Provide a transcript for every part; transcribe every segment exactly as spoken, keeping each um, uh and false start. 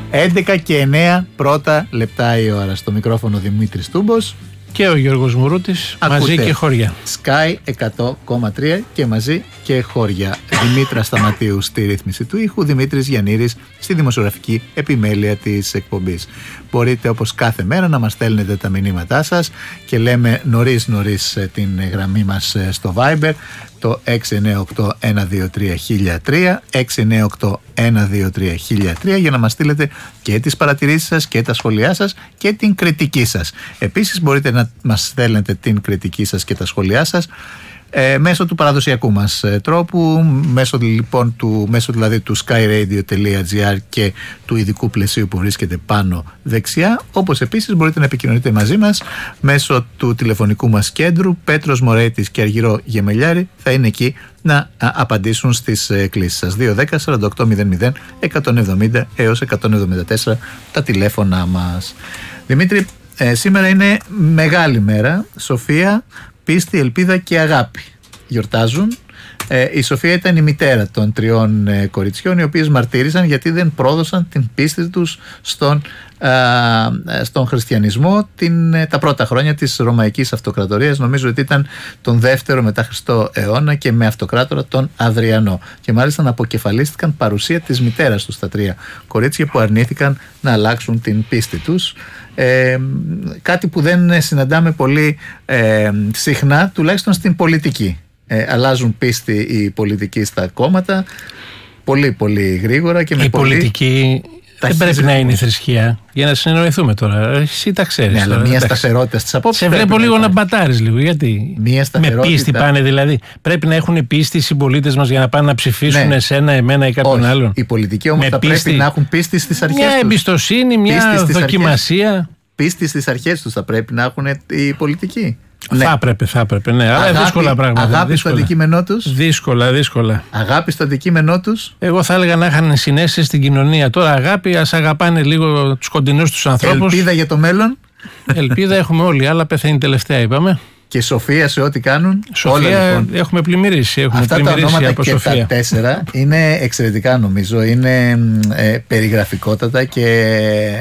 έντεκα και εννέα πρώτα λεπτά η ώρα. Στο μικρόφωνο Δημήτρης Τούμπος και ο Γιώργος Μουρούτης. Ακούτε μαζί και χώρια. Sky εκατό κόμμα τρία και μαζί και χώρια. Δημήτρα Σταματίου στη ρύθμιση του ήχου, Δημήτρης Γιαννήρης στη δημοσιογραφική επιμέλεια της εκπομπής. Μπορείτε όπως κάθε μέρα να μας στέλνετε τα μηνύματά σας και λέμε νωρίς νωρίς την γραμμή μας στο Viber, το έξι εννιά οκτώ ένα δύο τρία χίλια τρία, έξι εννιά οκτώ ένα δύο τρία χίλια τρία, για να μας στείλετε και τις παρατηρήσεις σας και τα σχόλιά σας και την κριτική σας. Επίσης μπορείτε να μας στέλνετε την κριτική σας και τα σχόλιά σας Ε, μέσω του παραδοσιακού μας ε, τρόπου, μέσω, λοιπόν, του, μέσω δηλαδή του skyradio τελεία gr και του ειδικού πλαισίου που βρίσκεται πάνω δεξιά, όπως επίσης μπορείτε να επικοινωνείτε μαζί μας μέσω του τηλεφωνικού μας κέντρου. Πέτρος Μωρέτης και Αργυρό Γεμελιάρη θα είναι εκεί να α, απαντήσουν στις ε, κλήσεις σας. δύο δέκα σαράντα οκτώ μηδέν μηδέν εκατόν εβδομήντα έως εκατόν εβδομήντα τέσσερα τα τηλέφωνά μας. Δημήτρη, ε, σήμερα είναι μεγάλη μέρα. Σοφία, πίστη, ελπίδα και αγάπη γιορτάζουν. Ε, η Σοφία ήταν η μητέρα των τριών ε, κοριτσιών, οι οποίες μαρτύρησαν γιατί δεν πρόδωσαν την πίστη τους στον, α, στον χριστιανισμό την, ε, τα πρώτα χρόνια της Ρωμαϊκής Αυτοκρατορίας. Νομίζω ότι ήταν τον δεύτερο μετά Χριστό αιώνα και με αυτοκράτορα τον Αδριανό. Και μάλιστα να αποκεφαλίστηκαν παρουσία της μητέρας τους τα τρία κορίτσια που αρνήθηκαν να αλλάξουν την πίστη τους. Ε, κάτι που δεν συναντάμε πολύ ε, συχνά, τουλάχιστον στην πολιτική. Ε, αλλάζουν πίστη οι πολιτικοί στα κόμματα πολύ πολύ γρήγορα και με η πολύ... πολιτική δεν πρέπει να είναι θρησκεία, για να συνεννοηθούμε τώρα. Εσύ τα ξέρεις. Ναι, αλλά μια σταθερότητα στις απόψεις. Σε βλέπω λίγο να μπατάρεις λίγο. Γιατί μια με πίστη πάνε δηλαδή. Πρέπει να έχουν πίστη οι συμπολίτες μας για να πάνε να ψηφίσουν, ναι, εσένα, εμένα ή κάποιον Όχι. άλλον. Οι πολιτικοί όμως θα πίστη, πρέπει να έχουν πίστη στις αρχές μια τους. Εμπιστοσύνη, μια δοκιμασία. Αρχές. Πίστη στις αρχές τους θα πρέπει να έχουν οι πολιτικοί. Θα ναι. έπρεπε, θα έπρεπε, ναι. Αγάπη, αλλά δύσκολα πράγματα. Αγάπη δύσκολα. στο αντικείμενό τους. Δύσκολα, δύσκολα. Αγάπη στο αντικείμενό τους. Εγώ θα έλεγα να είχαν συνέσεις στην κοινωνία. Τώρα αγάπη, ας αγαπάνε λίγο τους κοντινούς τους ανθρώπους. Ελπίδα για το μέλλον. Ελπίδα έχουμε όλοι, αλλά πεθαίνει τελευταία, είπαμε. Και Σοφία σε ό,τι κάνουν. Σοφία, όλα, λοιπόν. Έχουμε πλημμυρίσει. Έχουμε Αυτά πλημμυρίσει τα ονόματα από και Σοφία. τα τέσσερα είναι εξαιρετικά, νομίζω. Είναι ε, περιγραφικότατα και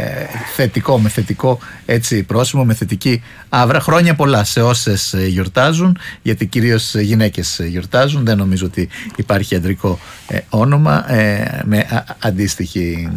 θετικό, με θετικό έτσι πρόσημο, με θετική άβρα. Χρόνια πολλά σε όσες γιορτάζουν, γιατί κυρίως γυναίκες γιορτάζουν. Δεν νομίζω ότι υπάρχει αντρικό ε, όνομα ε, με α, αντίστοιχη.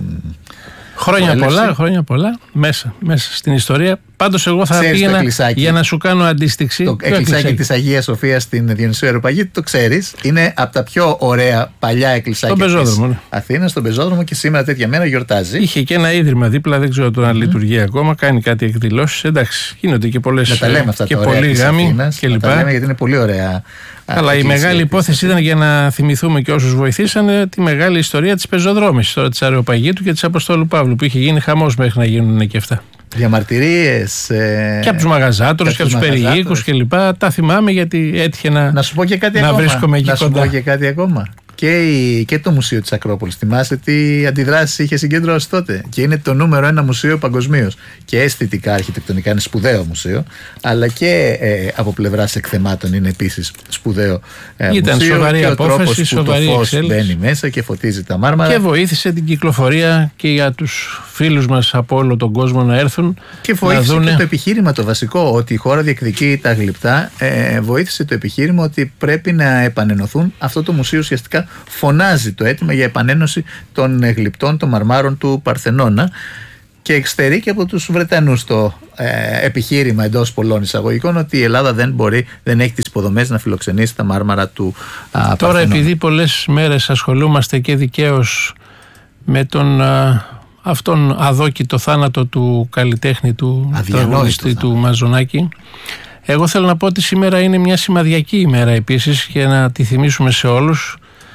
Χρόνια πολλά, χρόνια πολλά μέσα, μέσα στην ιστορία. Πάντως εγώ θα ξέρεις πήγαινα για να σου κάνω αντίστοιξη. Το εκκλησάκι της Αγίας Σοφίας στην Διονυσίου Αεροπαγίτη, το ξέρεις. Είναι από τα πιο ωραία παλιά εκκλησάκια της ναι. Αθήνας, στον Πεζόδρομο, και σήμερα τέτοια μέρα γιορτάζει. Είχε και ένα ίδρυμα δίπλα, δεν ξέρω τώρα αν mm. λειτουργεί ακόμα, κάνει κάτι εκδηλώσεις. Εντάξει, γίνονται και πολλές να τα λέμε αυτά και τα ωραία πολλοί γάμοι και τα λέμε γιατί είναι πολύ ωραία. Αλλά η μεγάλη υπόθεση ήταν, για να θυμηθούμε και όσους βοηθήσανε, τη μεγάλη ιστορία της πεζοδρόμησης τώρα της Αεροπαγίτου και της Αποστόλου Παύλου, που είχε γίνει χαμός μέχρι να γίνουν και αυτά. Διαμαρτυρίες. Ε... Και από τους μαγαζάτορους και από τους περιοίκους κλπ. Τα θυμάμαι γιατί έτυχε να, να, σου πω και κάτι να ακόμα. βρίσκομαι εκεί να κοντά. Να σου πω και κάτι ακόμα. Και, η, και το Μουσείο της Ακρόπολης. Θυμάσαι τι αντιδράσεις είχε συγκεντρώσει τότε. Και είναι το νούμερο ένα μουσείο παγκοσμίως. Και αισθητικά, αρχιτεκτονικά είναι σπουδαίο μουσείο, αλλά και ε, από πλευράς εκθεμάτων είναι επίσης σπουδαίο ε, Ήταν μουσείο. Σοβαρή και απόφαση, ο τρόπος που σοβαρή το φως εξέλιξη. Μπαίνει μέσα και φωτίζει τα μάρμαρα. Και βοήθησε την κυκλοφορία και για τους φίλους μας από όλο τον κόσμο να έρθουν. Και βοήθησε να δούνε... και το επιχείρημα το βασικό, ότι η χώρα διεκδικεί τα γλυπτά. Ε, βοήθησε το επιχείρημα ότι πρέπει να επανενωθούν. Αυτό το μουσείο ουσιαστικά φωνάζει το αίτημα για επανένωση των γλυπτών, των μαρμάρων του Παρθενώνα, και εξαιρεί και από τους Βρετανούς το ε, επιχείρημα εντός πολλών εισαγωγικών ότι η Ελλάδα δεν μπορεί, δεν έχει τις υποδομές να φιλοξενήσει τα μάρμαρα του α, Τώρα Παρθενώνα. Επειδή πολλές μέρες ασχολούμαστε και δικαίως με τον α, αυτόν αδόκητο θάνατο του καλλιτέχνη, του τραγουδιστή του Μαζονάκη, εγώ θέλω να πω ότι σήμερα είναι μια σημαδιακή ημέρα επίσης, και να τη θυμίσουμε σε όλους.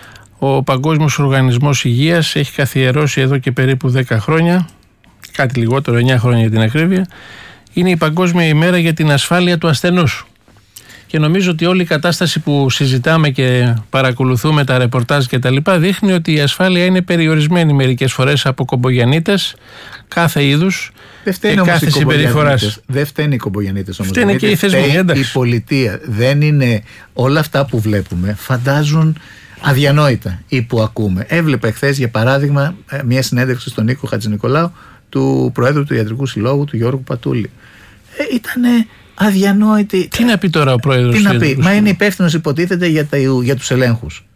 Ο Παγκόσμιος Οργανισμός Υγείας έχει καθιερώσει εδώ και περίπου δέκα χρόνια, κάτι λιγότερο, εννιά χρόνια για την ακρίβεια, είναι η Παγκόσμια ημέρα για την ασφάλεια του ασθενούς. Και νομίζω ότι όλη η κατάσταση που συζητάμε και παρακολουθούμε τα ρεπορτάζ και τα λοιπά δείχνει ότι η ασφάλεια είναι περιορισμένη μερικές φορές από κομπογιανίτες κάθε είδους και κάθε συμπεριφοράς. Δεν φταίνουν οι κομπογιανίτες όμως. Φταίνε και οι θεσμοί, εντάξει. Η πολιτεία. Δεν είναι όλα αυτά που βλέπουμε. Φαντάζουν αδιανόητα ή που ακούμε. Έβλεπα εχθές, για παράδειγμα, μια συνέντευξη στον Νίκο Χατζηνικολάου, του Προέδρου του Ιατρικού Συλλόγου, του Γιώργου Πατούλη. Ε, ήτανε αδιανόητη. Τι να πει τώρα ο Πρόεδρος? Τι να πει, μα είναι υπεύθυνος, υποτίθεται, για, τα, για τους ελέγχους.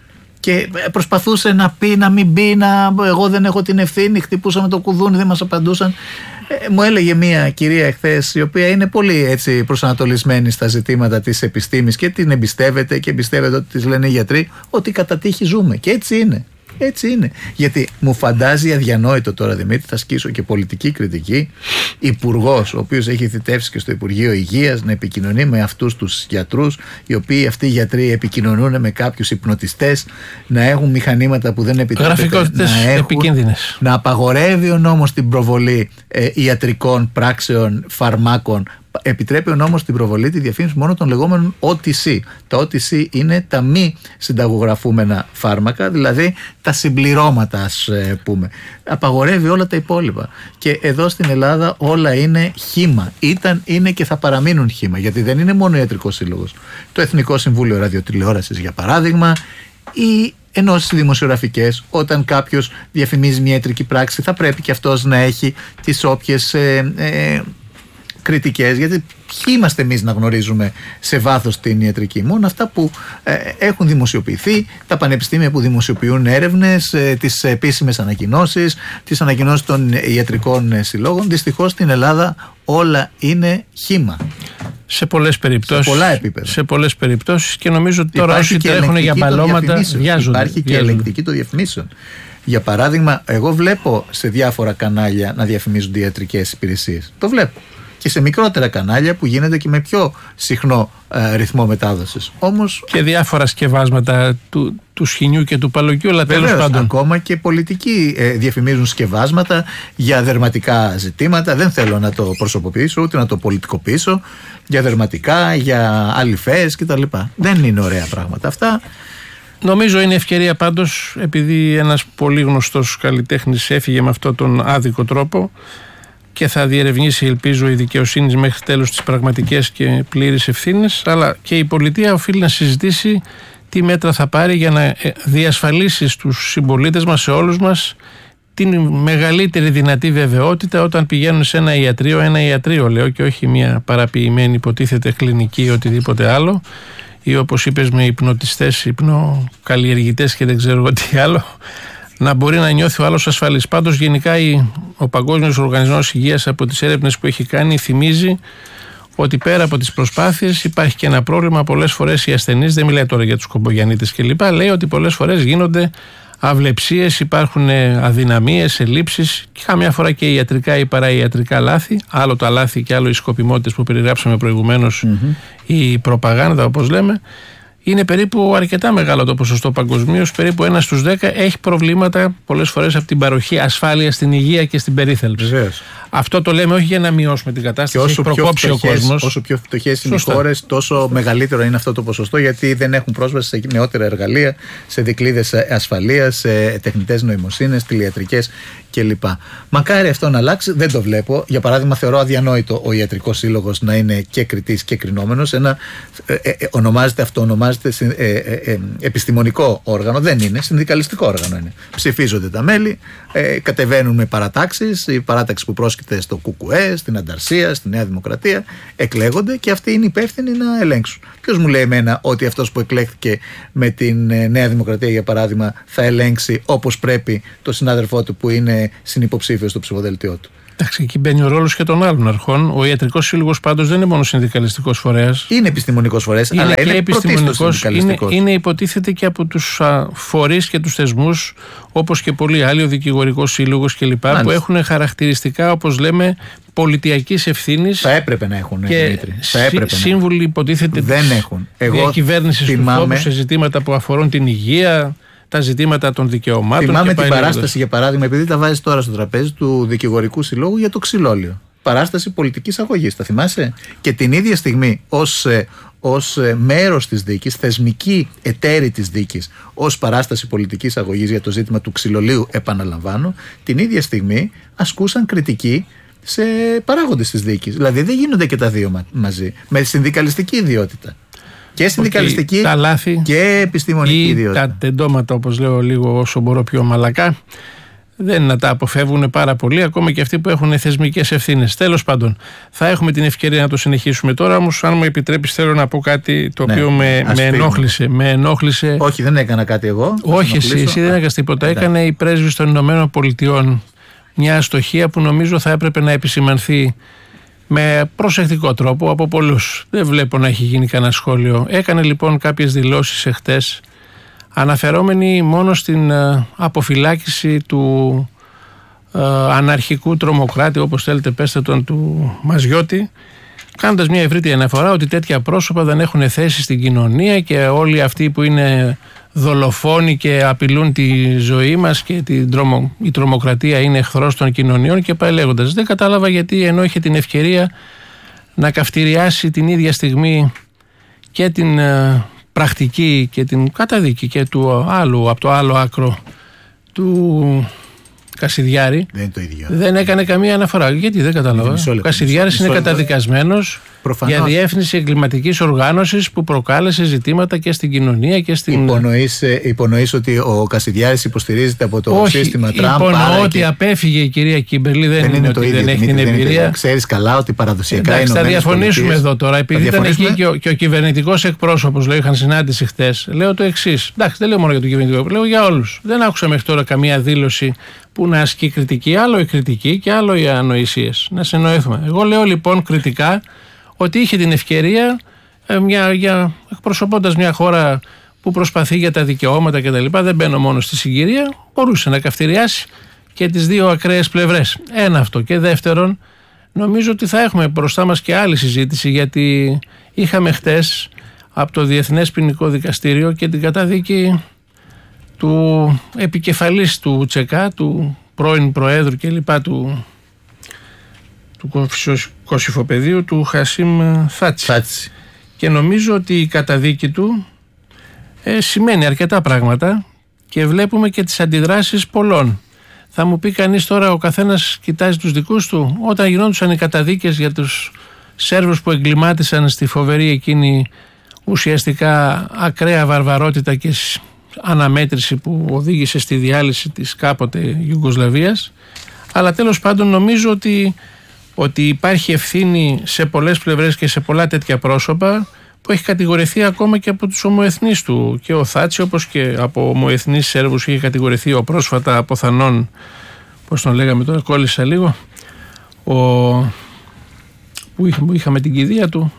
Και προσπαθούσε να πει, να μην πει, να, εγώ δεν έχω την ευθύνη, χτυπούσαμε το κουδούνι, δεν μας απαντούσαν. Ε, μου έλεγε μια κυρία εχθές, η οποία είναι πολύ έτσι προσανατολισμένη στα ζητήματα της επιστήμης και την εμπιστεύεται και εμπιστεύεται ότι της λένε οι γιατροί, ότι κατά τύχη ζούμε. Και έτσι είναι. Έτσι είναι. Γιατί μου φαντάζει αδιανόητο τώρα, Δημήτρη, θα ασκήσω και πολιτική κριτική, υπουργός, ο οποίος έχει θητεύσει και στο Υπουργείο Υγείας, να επικοινωνεί με αυτούς τους γιατρούς, οι οποίοι αυτοί οι γιατροί επικοινωνούν με κάποιους υπνοτιστές, να έχουν μηχανήματα που δεν επιτρέπεται να έχουν, επικίνδυνες. Να απαγορεύει ο νόμος την προβολή ε, ιατρικών πράξεων, φαρμάκων. Επιτρέπει ο νόμος την προβολή, τη διαφήμιση μόνο των λεγόμενων ο τι σι. Τα ο τι σι είναι τα μη συνταγογραφούμενα φάρμακα, δηλαδή τα συμπληρώματα, ας πούμε. Απαγορεύει όλα τα υπόλοιπα. Και εδώ στην Ελλάδα όλα είναι χύμα. Ήταν, είναι και θα παραμείνουν χύμα. Γιατί δεν είναι μόνο ο Ιατρικός Σύλλογος. Το Εθνικό Συμβούλιο Ραδιοτηλεόρασης, για παράδειγμα, ή ενώσεις δημοσιογραφικές, όταν κάποιος διαφημίζει μια ιατρική πράξη, θα πρέπει και αυτός να έχει τις όποιες Ε, ε, κριτικές, γιατί ποιοι είμαστε εμείς να γνωρίζουμε σε βάθος την ιατρική? Μόνο αυτά που ε, έχουν δημοσιοποιηθεί, τα πανεπιστήμια που δημοσιοποιούν έρευνες, ε, τις επίσημες ανακοινώσεις, τις ανακοινώσεις των ιατρικών ε, συλλόγων. Δυστυχώς στην Ελλάδα όλα είναι χύμα. Σε πολλές περιπτώσεις. Σε πολλά επίπεδα. Σε πολλές περιπτώσεις, και νομίζω ότι τώρα όσοι τρέχουν για μπαλώματα βιάζονται. Υπάρχει και ελεγκτική των διαφημίσεων. Για παράδειγμα, εγώ βλέπω σε διάφορα κανάλια να διαφημίζονται ιατρικές υπηρεσίες. Το βλέπω. Και σε μικρότερα κανάλια που γίνεται και με πιο συχνό ε, ρυθμό μετάδοσης. Όμως, και διάφορα σκευάσματα του, του σχοινιού και του παλοκιού, αλλά τέλος πάντων. Ακόμα και πολιτικοί ε, διαφημίζουν σκευάσματα για δερματικά ζητήματα. Δεν θέλω να το προσωποποιήσω ούτε να το πολιτικοποιήσω. Για δερματικά, για αλυφές κτλ. Δεν είναι ωραία πράγματα αυτά. Νομίζω είναι ευκαιρία πάντως, επειδή ένας πολύ γνωστός καλλιτέχνης έφυγε με αυτόν τον άδικο τρόπο, και θα διερευνήσει, ελπίζω, η δικαιοσύνη μέχρι τέλους τις πραγματικές και πλήρεις ευθύνες, αλλά και η πολιτεία οφείλει να συζητήσει τι μέτρα θα πάρει για να διασφαλίσει στους συμπολίτες μας, σε όλους μας, την μεγαλύτερη δυνατή βεβαιότητα όταν πηγαίνουν σε ένα ιατρείο, ένα ιατρείο λέω, και όχι μια παραποιημένη υποτίθεται κλινική ή οτιδήποτε άλλο, ή όπως είπες με υπνοτιστές, υπνοκαλλιεργητές και δεν ξέρω τι άλλο, να μπορεί να νιώθει ο άλλος ασφαλής. Πάντως, γενικά ο Παγκόσμιος Οργανισμός Υγείας, από τις έρευνες που έχει κάνει, θυμίζει ότι πέρα από τις προσπάθειες υπάρχει και ένα πρόβλημα. Πολλές φορές οι ασθενείς, δεν μιλάει τώρα για τους κομπογιαννίτες κλπ., λέει ότι πολλές φορές γίνονται αυλεψίες, υπάρχουν αδυναμίες, ελλείψεις, και καμιά φορά και ιατρικά ή παραϊατρικά λάθη. Άλλο τα λάθη και άλλο οι σκοπιμότητες που περιγράψαμε προηγουμένως, mm-hmm. η προπαγάνδα, όπως λέμε. Είναι περίπου αρκετά μεγάλο το ποσοστό παγκοσμίως, περίπου ένα στους δέκα έχει προβλήματα πολλές φορές από την παροχή ασφάλειας στην υγεία και στην περίθαλψη. Βεβαίως. Αυτό το λέμε όχι για να μειώσουμε την κατάσταση, και όσο έχει προκόψει πιο φτωχές, ο κόσμος. Όσο πιο φτωχές είναι οι χώρες, τόσο μεγαλύτερο είναι αυτό το ποσοστό, γιατί δεν έχουν πρόσβαση σε νεότερα εργαλεία, σε δικλείδες ασφαλείας, σε τεχνητές νοημοσύνες, τηλιατρικές κλπ. Μακάρι αυτό να αλλάξει, δεν το βλέπω. Για παράδειγμα, θεωρώ αδιανόητο ο Ιατρικός Σύλλογος να είναι και κριτής και κρινόμενος. Ένα ε, ε, ονομάζεται, αυτοονομάζεται ε, ε, ε, επιστημονικό όργανο. Δεν είναι, συνδικαλιστικό όργανο είναι. Ψηφίζονται τα μέλη, ε, κατεβαίνουν με παρατάξεις. Η παράταξη που πρόσκειται στο ΚΚΕ, στην Ανταρσία, στη Νέα Δημοκρατία, εκλέγονται και αυτοί είναι υπεύθυνοι να ελέγξουν. Ποιος μου λέει εμένα ότι αυτός που εκλέχθηκε με την Νέα Δημοκρατία, για παράδειγμα, θα ελέγξει όπως πρέπει το συνάδελφό του που είναι συνυποψήφιος στο ψηφοδέλτιό του? Εντάξει, εκεί μπαίνει ο ρόλος και των άλλων αρχών. Ο Ιατρικός Σύλλογος πάντως δεν είναι μόνο συνδικαλιστικός φορέας. Είναι επιστημονικός φορέας, είναι αλλά και είναι επιστημονικός. Είναι, είναι υποτίθεται και από τους α, φορείς και τους θεσμούς, όπως και πολλοί άλλοι, ο Δικηγορικός Σύλλογος κλπ., που έχουν χαρακτηριστικά, όπως λέμε, πολιτιακής ευθύνης. Θα έπρεπε να έχουν, και Δημήτρη. Θα έπρεπε σύ, σύμβουλοι, υποτίθεται, δεν έχουν. Διακυβέρνησης θυμάμαι... του τόπου σε ζητήματα που αφορούν την υγεία, τα ζητήματα των δικαιωμάτων. Θυμάμαι την παράσταση, για παράδειγμα, επειδή τα βάζει τώρα στο τραπέζι, του Δικηγορικού Συλλόγου για το ξυλόλαιο. Παράσταση πολιτικής αγωγής, τα θυμάσαι? Και την ίδια στιγμή, ως, ως μέρος της δίκης, θεσμική εταίρη της δίκης, ως παράσταση πολιτικής αγωγής για το ζήτημα του ξυλολίου, επαναλαμβάνω, την ίδια στιγμή ασκούσαν κριτική σε παράγοντες της δίκης. Δηλαδή δεν γίνονται και τα δύο μαζί, με συνδικαλιστική ιδιότητα. Και συνδικαλιστική τα λάθη και επιστημονική ιδιότητα. Τα τεντώματα, όπως λέω λίγο όσο μπορώ πιο μαλακά, δεν να τα αποφεύγουν πάρα πολύ, ακόμα και αυτοί που έχουν θεσμικές ευθύνες. Τέλος πάντων, θα έχουμε την ευκαιρία να το συνεχίσουμε τώρα. Όμως, αν μου επιτρέπεις, θέλω να πω κάτι το οποίο ναι, με, με, ενόχλησε, με ενόχλησε. Όχι, δεν έκανα κάτι εγώ. Όχι, εσύ, εσύ δεν έκανες τίποτα. Έκανε η πρέσβης των Ηνωμένων Πολιτειών μια αστοχία που νομίζω θα έπρεπε να επισημανθεί με προσεκτικό τρόπο από πολλούς. Δεν βλέπω να έχει γίνει κανένα σχόλιο. Έκανε λοιπόν κάποιες δηλώσεις εχθές, αναφερόμενοι μόνο στην αποφυλάκηση του ε, αναρχικού τρομοκράτη, όπως θέλετε πέστε τον, του Μαζιώτη, κάνοντας μια ευρύτερη αναφορά ότι τέτοια πρόσωπα δεν έχουν θέση στην κοινωνία και όλοι αυτοί που είναι δολοφόνοι και απειλούν τη ζωή μας και την τρομο, η τρομοκρατία είναι εχθρός των κοινωνιών και πάει λέγοντας. Δεν κατάλαβα γιατί, ενώ είχε την ευκαιρία να καυτηριάσει την ίδια στιγμή και την ε, πρακτική και την καταδίκη και του άλλου, από το άλλο άκρο του Κασιδιάρη, δεν, είναι το ίδιο. Δεν έκανε καμία αναφορά. Γιατί δεν κατάλαβα. Ο Κασιδιάρης είναι καταδικασμένος προφανώς για διεύθυνση εγκληματικής οργάνωσης που προκάλεσε ζητήματα και στην κοινωνία και στην. Υπονοείς, υπονοείς ότι ο Κασιδιάρης υποστηρίζεται από το Όχι, σύστημα Τραμπ. Υπονοώ ότι και απέφυγε η κυρία Κίμπερλι. Δεν, δεν είναι, είναι ότι ίδιο, δεν έχει την εμπειρία. Ξέρεις καλά ότι παραδοσιακά είναι. Θα διαφωνήσουμε εδώ τώρα. Επειδή ήταν εκεί και ο, και ο κυβερνητικός εκπρόσωπος, λέω, είχαν συνάντηση χτες. Λέω το εξής. Εντάξει, δεν λέω μόνο για τον κυβερνητικό, λέω για όλους. Δεν άκουσα μέχρι τώρα καμία δήλωση που να ασκεί κριτική. Άλλο η κριτική και άλλο οι ανοησίες. Να συνοηθούμε. Εγώ λέω λοιπόν κριτικά ότι είχε την ευκαιρία, μια, για, εκπροσωπώντας μια χώρα που προσπαθεί για τα δικαιώματα κτλ. Δεν μπαίνω μόνο στη συγκυρία, μπορούσε να καυτηριάσει και τις δύο ακραίες πλευρές. Ένα αυτό. Και δεύτερον, νομίζω ότι θα έχουμε μπροστά μας και άλλη συζήτηση, γιατί είχαμε χτες από το Διεθνές Ποινικό Δικαστήριο και την καταδίκη του επικεφαλής του Τσεκά, του πρώην Προέδρου κλπ. του, του Κωσυφοπεδίου, του Χασίμ Θάτσι. Θάτσι. Και νομίζω ότι η καταδίκη του ε, σημαίνει αρκετά πράγματα και βλέπουμε και τις αντιδράσεις πολλών. Θα μου πει κανείς τώρα, ο καθένας κοιτάζει τους δικούς του. Όταν γινόντουσαν οι καταδίκες για τους Σέρβους που εγκλημάτισαν στη φοβερή εκείνη ουσιαστικά ακραία βαρβαρότητα και αναμέτρηση που οδήγησε στη διάλυση της κάποτε Ιουγκοσλαβίας, αλλά τέλος πάντων νομίζω ότι, ότι υπάρχει ευθύνη σε πολλές πλευρές και σε πολλά τέτοια πρόσωπα που έχει κατηγορηθεί ακόμα και από τους ομοεθνείς του, και ο Θάτσι, όπως και από ομοεθνείς Σέρβους είχε κατηγορηθεί ο πρόσφατα από Θανόν, πώς τον λέγαμε τώρα, κόλλησα λίγο, ο, που, είχα, που είχαμε την κηδεία του,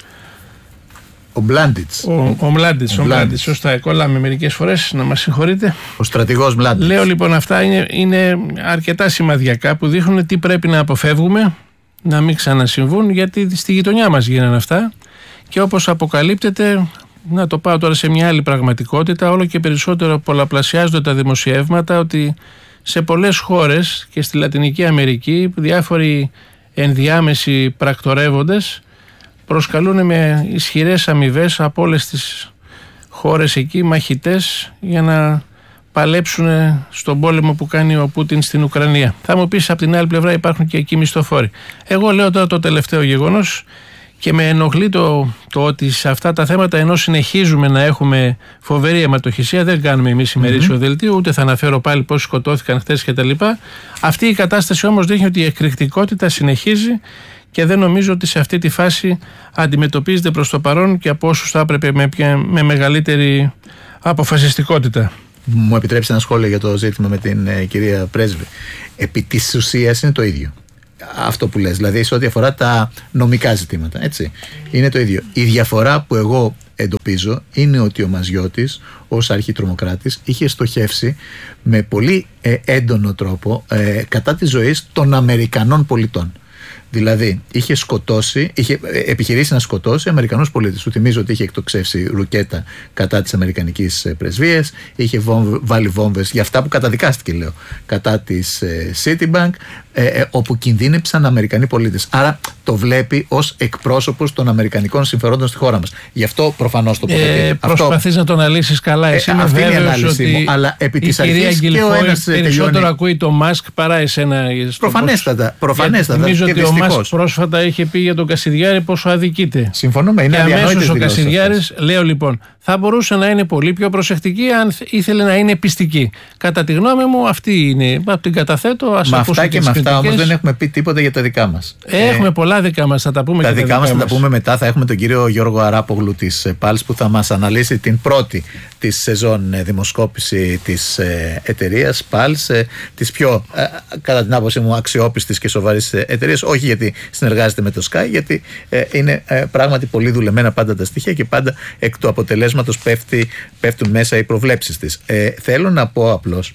ο Μλάντιτς. Ο, ο Μλάντιτς, ο Μλάντιτς, σωστά, κολλάμε μερικές φορές, να μας συγχωρείτε. Ο στρατηγός Μλάντιτς. Λέω λοιπόν, αυτά είναι, είναι αρκετά σημαδιακά που δείχνουν τι πρέπει να αποφεύγουμε, να μην ξανασυμβούν, γιατί στη γειτονιά μας γίνανε αυτά. Και όπως αποκαλύπτεται, να το πάω τώρα σε μια άλλη πραγματικότητα, όλο και περισσότερο πολλαπλασιάζονται τα δημοσιεύματα ότι σε πολλές χώρες και στη Λατινική Αμερική διάφοροι ενδιάμεσοι πρακτορεύοντες προσκαλούν με ισχυρές αμοιβές από όλες τις χώρες εκεί μαχητές για να παλέψουν στον πόλεμο που κάνει ο Πούτιν στην Ουκρανία. Θα μου πεις, από την άλλη πλευρά υπάρχουν και εκεί μισθοφόροι. Εγώ λέω τώρα το τελευταίο γεγονός και με ενοχλεί το, το ότι σε αυτά τα θέματα, ενώ συνεχίζουμε να έχουμε φοβερή αιματοχυσία, δεν κάνουμε εμείς ημερήσιο mm-hmm. δελτίο, ούτε θα αναφέρω πάλι πόσοι σκοτώθηκαν χθες κτλ. Αυτή η κατάσταση όμως δείχνει ότι η εκρηκτικότητα συνεχίζει και δεν νομίζω ότι σε αυτή τη φάση αντιμετωπίζεται προς το παρόν και από όσους θα έπρεπε με, με μεγαλύτερη αποφασιστικότητα. Μου επιτρέψει ένα σχόλιο για το ζήτημα με την ε, κυρία Πρέσβη. Επί της ουσίας είναι το ίδιο. Αυτό που λες, δηλαδή σε ό,τι αφορά τα νομικά ζητήματα, έτσι, είναι το ίδιο. Η διαφορά που εγώ εντοπίζω είναι ότι ο Μαζιώτης ως αρχιτρομοκράτης είχε στοχεύσει με πολύ ε, έντονο τρόπο ε, κατά της ζωής των Αμερικανών πολιτών. Δηλαδή, είχε σκοτώσει, είχε επιχειρήσει να σκοτώσει Αμερικανούς πολίτες. Σου θυμίζω ότι είχε εκτοξεύσει ρουκέτα κατά της Αμερικανικής πρεσβείας, είχε βόμβ, βάλει βόμβες για αυτά που καταδικάστηκε, λέω, κατά της ε, Citibank, ε, ε, όπου κινδύνεψαν Αμερικανοί πολίτες. Άρα το βλέπει ως εκπρόσωπος των Αμερικανικών συμφερόντων στη χώρα μας. Γι' αυτό προφανώς το ε, Προσπαθείς να το αναλύσεις καλά. Εσύ ε, αυτή είναι η ανάλυση μου. Αλλά επί της αρχής και ο ένας περισσότερο τελειώνει... ακούει το Μάσκ παρά εσένα. Προφανέστατα. Προφανέστατα. Νομίζω ότι ο Μας πρόσφατα είχε πει για τον Κασιδιάρη πόσο αδικείται. Συμφωνούμε, είναι αδιανόητες δηλώσεις. Και αμέσως ο Κασιδιάρης, λέω λοιπόν, θα μπορούσε να είναι πολύ πιο προσεκτική αν ήθελε να είναι πιστική. Κατά τη γνώμη μου, αυτή είναι. Την καταθέτω. Ας με αυτά και με αυτά όμως δεν έχουμε πει τίποτα για τα δικά μας. Έχουμε ε, πολλά δικά μας, θα τα πούμε τα και δικά, τα μας. δικά μας. Θα τα πούμε μετά. Θα έχουμε τον κύριο Γιώργο Αράπογλου της ΠΑΛΣ που θα μας αναλύσει την πρώτη της σεζόν δημοσκόπηση της εταιρείας ΠΑΛΣ, της πιο, κατά την άποψή μου, αξιόπιστης και σοβαρής εταιρείας. Όχι γιατί συνεργάζεται με το Sky, γιατί είναι πράγματι πολύ δουλεμένα πάντα τα στοιχεία και πάντα εκ του αποτελέσματος πέφτει, πέφτουν μέσα οι προβλέψεις της. Ε, θέλω να πω απλώς,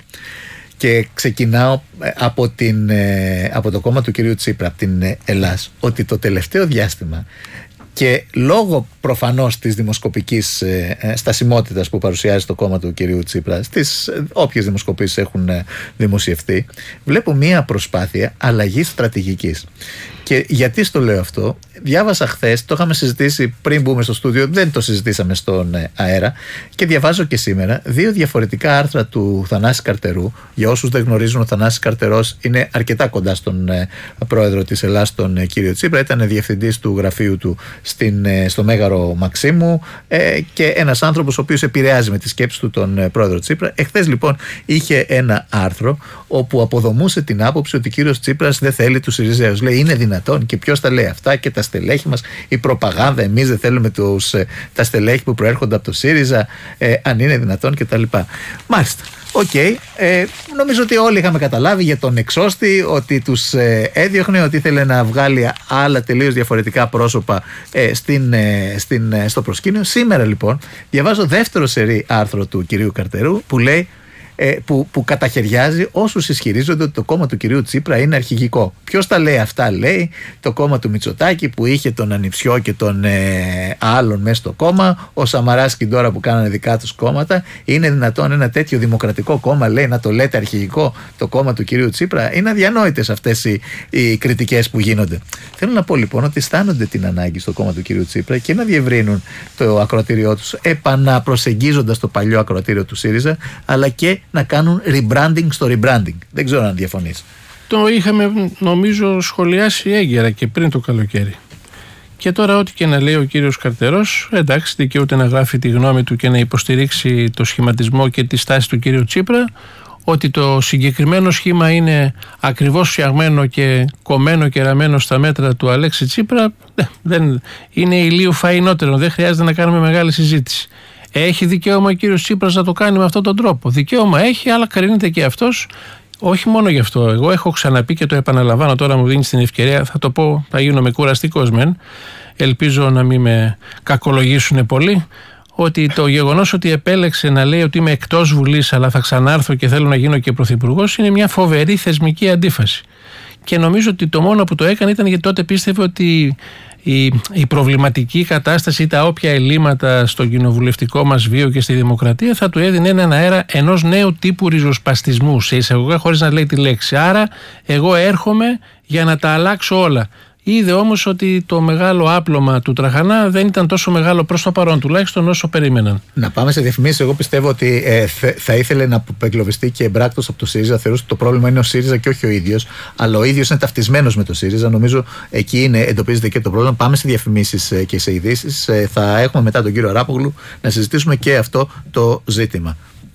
και ξεκινάω από, την, από το κόμμα του κυρίου Τσίπρα, από την Ελλάς, ότι το τελευταίο διάστημα και λόγω προφανώς της δημοσκοπικής ε, στασιμότητας που παρουσιάζει το κόμμα του κυρίου Τσίπρα στις ε, όποιες δημοσκοπήσεις έχουν ε, δημοσιευτεί, βλέπω μία προσπάθεια αλλαγής στρατηγικής. Και γιατί στο λέω αυτό? Διάβασα χθες, το είχαμε συζητήσει πριν μπούμε στο στούντιο, δεν το συζητήσαμε στον ε, αέρα, και διαβάζω και σήμερα δύο διαφορετικά άρθρα του Θανάση Καρτερού. Για όσους δεν γνωρίζουν, ο Θανάσης Καρτερός είναι αρκετά κοντά στον ε, πρόεδρο της Ελλάς, τον ε, κύριο Τσίπρα. Ήταν διευθυντής του γραφείου του στην, ε, στο Μέγαρο Μαξίμου ε, και ένας άνθρωπος ο οποίος επηρεάζει με τη σκέψη του τον ε, πρόεδρο Τσίπρα. Εχθές λοιπόν είχε ένα άρθρο όπου αποδομούσε την άποψη ότι ο κύριος Τσίπρας δεν θέλει τους Συριζέους. Λέει, είναι δυνατόν? Και ποιος τα λέει αυτά? Και τα στελέχη μας, η προπαγάνδα, εμείς δεν θέλουμε τους, ε, τα στελέχη που προέρχονται από το ΣΥΡΙΖΑ, ε, αν είναι δυνατόν κτλ. Μάλιστα. Οκ, okay. ε, νομίζω ότι όλοι είχαμε καταλάβει για τον εξώστη, ότι τους ε, έδιωχνε, ότι ήθελε να βγάλει άλλα τελείως διαφορετικά πρόσωπα ε, στην, ε, στην, ε, στο προσκήνιο. Σήμερα λοιπόν διαβάζω δεύτερο σερί άρθρο του κυρίου Καρτερού που λέει, Που, που καταχαιριάζει όσους ισχυρίζονται ότι το κόμμα του κυρίου Τσίπρα είναι αρχηγικό. Ποιος τα λέει αυτά? Λέει το κόμμα του Μητσοτάκη που είχε τον Ανιψιό και τον ε, άλλον μέσα στο κόμμα, ο Σαμαράς και τώρα που κάνανε δικά τους κόμματα. Είναι δυνατόν ένα τέτοιο δημοκρατικό κόμμα, λέει, να το λέτε αρχηγικό το κόμμα του κυρίου Τσίπρα? Είναι αδιανόητες αυτές οι, οι κριτικές που γίνονται. Θέλω να πω λοιπόν ότι αισθάνονται την ανάγκη στο κόμμα του κυρίου Τσίπρα και να διευρύνουν το ακροατήριό τους, επαναπροσεγγίζοντας το παλιό ακροατήριο του ΣΥΡΙΖΑ, αλλά και να κάνουν rebranding στο rebranding. Δεν ξέρω αν διαφωνείς. Το είχαμε νομίζω σχολιάσει έγκαιρα και πριν το καλοκαίρι. Και τώρα ό,τι και να λέει ο κύριος Καρτερός, εντάξει, δικαιούται να γράφει τη γνώμη του και να υποστηρίξει το σχηματισμό και τη στάση του κύριου Τσίπρα, ότι το συγκεκριμένο σχήμα είναι ακριβώς φτιαγμένο και κομμένο και ραμμένο στα μέτρα του Αλέξη Τσίπρα, δεν, είναι ηλίου φαϊνότερο, δεν χρειάζεται να κάνουμε μεγάλη συζήτηση. Έχει δικαίωμα ο κύριος Τσίπρας να το κάνει με αυτόν τον τρόπο? Δικαίωμα έχει, αλλά κρίνεται και αυτός. Όχι μόνο γι' αυτό. Εγώ έχω ξαναπεί και το επαναλαμβάνω, τώρα μου δίνει την ευκαιρία, θα το πω, θα γίνομαι κουραστικός μεν. Ελπίζω να μην με κακολογήσουν πολύ. Ότι το γεγονός ότι επέλεξε να λέει ότι είμαι εκτός Βουλής, αλλά θα ξανάρθω και θέλω να γίνω και πρωθυπουργός, είναι μια φοβερή θεσμική αντίφαση. Και νομίζω ότι το μόνο που το έκανε ήταν γιατί τότε πίστευε ότι η, η προβληματική κατάσταση ή τα όποια ελλείμματα στο κοινοβουλευτικό μας βίο και στη δημοκρατία θα του έδινε έναν αέρα ενός νέου τύπου ριζοσπαστισμού, σε εισαγωγικά, χωρίς να λέει τη λέξη. Άρα εγώ έρχομαι για να τα αλλάξω όλα. Είδε όμως ότι το μεγάλο άπλωμα του τραχανά δεν ήταν τόσο μεγάλο προς το παρόν, τουλάχιστον όσο περίμεναν. Να πάμε σε διαφημίσεις. Εγώ πιστεύω ότι ε, θε, θα ήθελε να εγκλωβιστεί και εμπράκτος από το ΣΥΡΙΖΑ. Θεωρούσε ότι το πρόβλημα είναι ο ΣΥΡΙΖΑ και όχι ο ίδιος. Αλλά ο ίδιος είναι ταυτισμένος με το ΣΥΡΙΖΑ. Νομίζω εκεί είναι, εντοπίζεται και το πρόβλημα. Πάμε σε διαφημίσεις ε, και σε ειδήσεις. Ε, θα έχουμε μετά τον κύριο Αράπογλου να συζητήσουμε και αυτό το ζήτημα.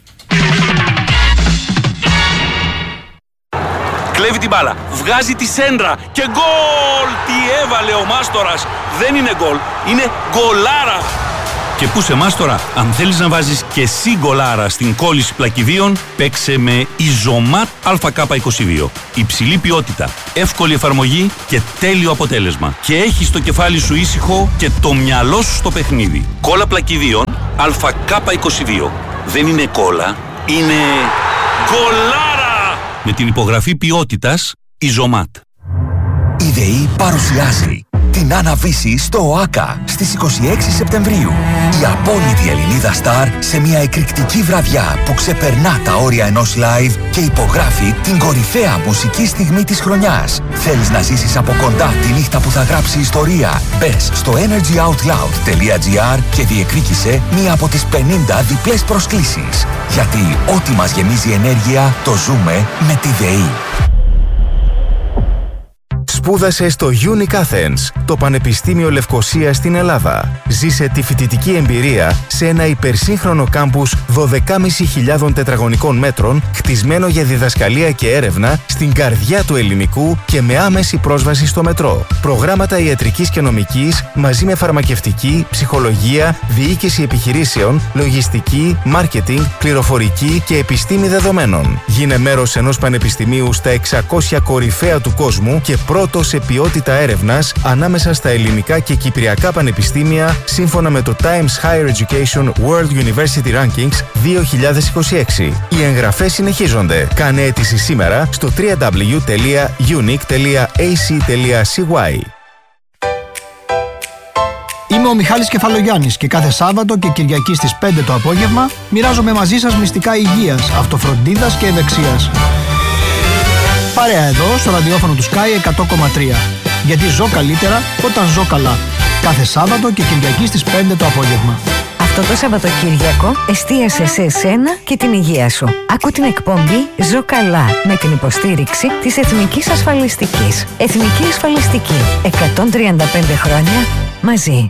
Κλέβει την μπάλα, βγάζει τη σέντρα και γκολ! Τι έβαλε ο Μάστορας! Δεν είναι γκολ, είναι γκολάρα! Και πού σε Μάστορα, αν θέλεις να βάζεις και εσύ γκολάρα στην κόλληση πλακιδίων, παίξε με Ιζωμάτ Α Κ είκοσι δύο. Υψηλή ποιότητα, εύκολη εφαρμογή και τέλειο αποτέλεσμα. Και έχεις το κεφάλι σου ήσυχο και το μυαλό σου στο παιχνίδι. Κόλλα πλακιδίων Α Κ είκοσι δύο. Δεν είναι κόλλα, είναι γκολάρα! Με την υπογραφή ποιότητας Ιζωμάτ. Η ΔΕΗ παρουσιάζει την Άννα-Βύση στο ΟΑΚΑ στις είκοσι έξι Σεπτεμβρίου. Η απόλυτη Ελληνίδα στάρ σε μια εκρηκτική βραδιά που ξεπερνά τα όρια ενός live και υπογράφει την κορυφαία μουσική στιγμή της χρονιάς. Θέλεις να ζήσεις από κοντά τη νύχτα που θα γράψει ιστορία? Μπες στο energyoutloud.gr και διεκδίκησε μία από τις πενήντα διπλές προσκλήσεις. Γιατί ό,τι μας γεμίζει ενέργεια το ζούμε με τη ΔΕΗ. Σπούδασε στο Unique Athens, το Πανεπιστήμιο Λευκωσίας στην Ελλάδα. Ζήσε τη φοιτητική εμπειρία σε ένα υπερσύγχρονο κάμπους δώδεκάμισι χιλιάδων τετραγωνικών μέτρων, χτισμένο για διδασκαλία και έρευνα στην καρδιά του ελληνικού και με άμεση πρόσβαση στο μετρό. Προγράμματα ιατρικής και νομικής μαζί με φαρμακευτική, ψυχολογία, διοίκηση επιχειρήσεων, λογιστική, μάρκετινγκ, πληροφορική και επιστήμη δεδομένων. Γίνε μέρος ενός πανεπιστημίου στα εξακόσια κορυφαία του κόσμου και πρώτο σε ποιότητα έρευνας ανάμεσα στα ελληνικά και κυπριακά πανεπιστήμια σύμφωνα με το Times Higher Education World University Rankings δύο χιλιάδες είκοσι έξι. Οι εγγραφές συνεχίζονται. Κάνε αίτηση σήμερα στο double-u double-u double-u τελεία unique τελεία a c τελεία c y. Είμαι ο Μιχάλης Κεφαλογιάννης και κάθε Σάββατο και Κυριακή στις πέντε το απόγευμα μοιράζομαι μαζί σας μυστικά υγείας, αυτοφροντίδας και ευεξίας. Παρέα εδώ στο ραδιόφωνο του Sky εκατό κόμμα τρία. Γιατί ζω καλύτερα όταν ζω καλά. Κάθε Σάββατο και Κυριακή στις πέντε το απόγευμα. Αυτό το Σαββατοκύριακο εστίασε σε εσένα και την υγεία σου. Άκου την εκπομπή «Ζω καλά» με την υποστήριξη της Εθνικής Ασφαλιστικής. Εθνική Ασφαλιστική. εκατόν τριάντα πέντε χρόνια μαζί.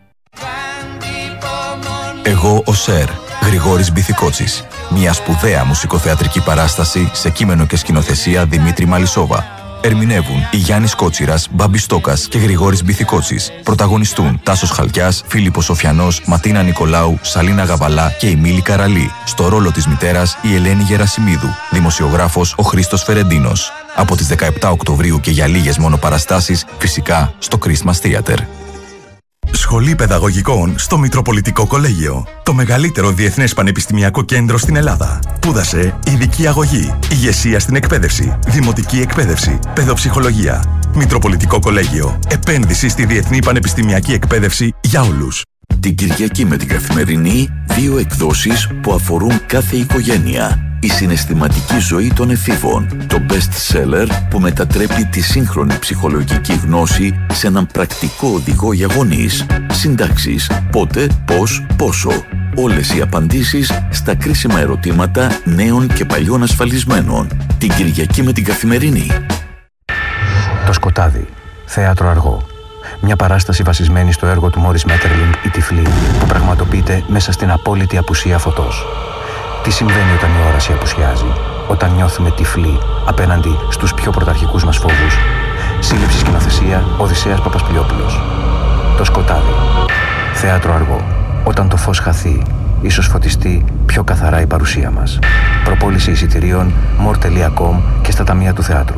Εγώ ο Σερ, Γρηγόρης Μπιθικότσης. Μια σπουδαία μουσικοθεατρική παράσταση σε κείμενο και σκηνοθεσία Δημήτρη Μαλισσόβα. Ερμηνεύουν η Γιάννης Κότσιρας, Μπάμπης Στόκας και Γρηγόρης Μπιθικότσης. Πρωταγωνιστούν Τάσος Χαλκιάς, Φίλιππος Σοφιανός, Ματίνα Νικολάου, Σαλίνα Γαβαλά και η Μίλη Καραλή. Στο ρόλο της μητέρας η Ελένη Γερασιμίδου. Δημοσιογράφος ο Χρήστος Φερεντίνος. Από τις δεκαεπτά Οκτωβρίου και για λίγες μόνο παραστάσεις, φυσικά στο Christmas Theater. Σχολή Παιδαγωγικών στο Μητροπολιτικό Κολέγιο. Το μεγαλύτερο διεθνές πανεπιστημιακό κέντρο στην Ελλάδα. Σπούδασε ειδική αγωγή, ηγεσία στην εκπαίδευση, δημοτική εκπαίδευση, παιδοψυχολογία. Μητροπολιτικό Κολέγιο. Επένδυση στη διεθνή πανεπιστημιακή εκπαίδευση για όλους. Την Κυριακή με την Καθημερινή, δύο εκδόσεις που αφορούν κάθε οικογένεια. Η συναισθηματική ζωή των εφήβων, το best seller που μετατρέπει τη σύγχρονη ψυχολογική γνώση σε έναν πρακτικό οδηγό για γονείς. Συντάξεις, πότε, πώς, πόσο. Όλες οι απαντήσεις στα κρίσιμα ερωτήματα νέων και παλιών ασφαλισμένων. Την Κυριακή με την Καθημερινή. Το Σκοτάδι, θέατρο αργό. Μια παράσταση βασισμένη στο έργο του Μόρις Μέττερλινγκ «Η Τυφλή» που πραγματοποιείται μέσα στην απόλυτη απουσία φωτός. Τι συμβαίνει όταν η όραση απουσιάζει, όταν νιώθουμε τυφλοί απέναντι στους πιο πρωταρχικούς μας φόβους. Σύλληψη σκηνοθεσία Οδυσσέας Παπασπιλιόπουλος. Το Σκοτάδι. Θέατρο αργό. Όταν το φως χαθεί, ίσως φωτιστεί πιο καθαρά η παρουσία μας. Προπόληση εισιτηρίων more τελεία com και στα ταμεία του θεάτρου.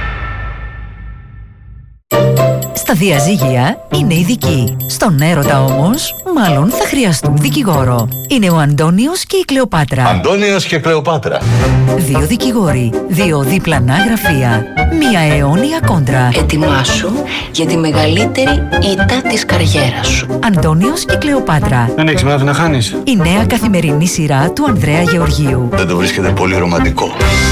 Στα διαζύγια είναι ειδικοί. Στον έρωτα όμως, μάλλον θα χρειαστούν δικηγόρο. Είναι ο Αντώνιος και η Κλεοπάτρα. Αντώνιος και Κλεοπάτρα. Δύο δικηγόροι, δύο διπλανά γραφεία, μία αιώνια κόντρα. Ετοιμάσου για τη μεγαλύτερη ήττα της καριέρας σου. Αντώνιος και Κλεοπάτρα. Δεν έχεις μάθει να χάνεις. Η νέα καθημερινή σειρά του Ανδρέα Γεωργίου. Δεν το βρίσκεται πολύ ρομαντικό.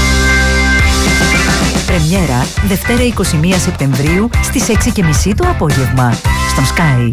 Πρεμιέρα Δευτέρα είκοσι μία Σεπτεμβρίου στις έξι και μισή το απόγευμα στον Sky.